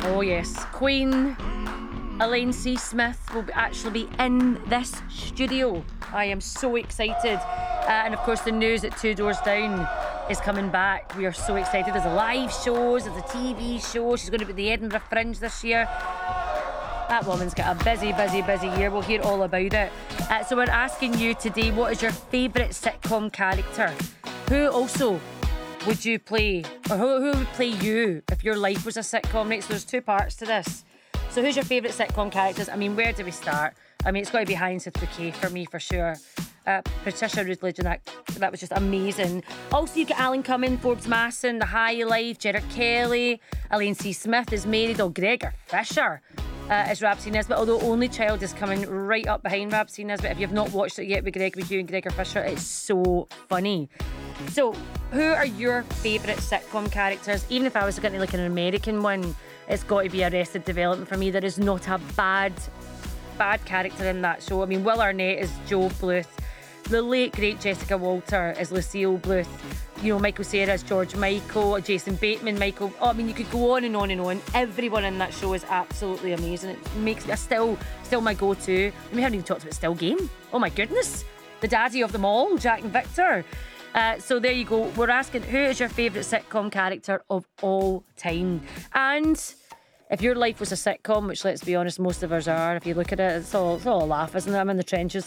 Oh yes, Queen Elaine C. Smith will actually be in this studio. I am so excited. And of course the news that Two Doors Down is coming back. We are so excited. There's a live shows, there's a TV show. She's going to be at the Edinburgh Fringe this year. That woman's got a busy year. We'll hear all about it. So we're asking you today, what is your favourite sitcom character? Who also would you play, or who would play you if your life was a sitcom? Right, so there's two parts to this. So who's your favourite sitcom characters? I mean, where do we start? I mean, it's got to be Hyacinth Bouquet for me, for sure. Patricia Routledge, and that was just amazing. Also, you've got Alan Cumming, Forbes Masson, The High Life, Gerard Kelly, Elaine C. Smith is married, Gregor Fisher is Rhapsody Nesbitt, although Only Child is coming right up behind Rhapsody Nesbitt. If you've not watched it yet with Gregory Hugh and Gregor Fisher, it's so funny. So, who are your favourite sitcom characters? Even if I was getting like an American one, it's got to be Arrested Development for me. There is not a bad character in that show. I mean, Will Arnett is Joe Bluth. The late, great Jessica Walter is Lucille Bluth. You know, Michael Cera is George Michael. Jason Bateman, Michael... Oh, I mean, you could go on and on and on. Everyone in that show is absolutely amazing. It makes me... Still my go-to. And we haven't even talked about Still Game. Oh, my goodness. The daddy of them all, Jack and Victor. So there you go. We're asking, who is your favourite sitcom character of all time? And if your life was a sitcom, which, let's be honest, most of ours are, if you look at it, it's all a laugh, isn't it? I'm in the trenches